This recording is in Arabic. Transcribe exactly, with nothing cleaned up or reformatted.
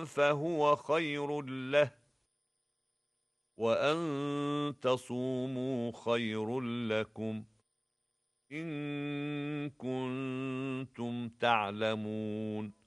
فهو خير له، وأن تصوموا خير لكم إن كنتم تعلمون.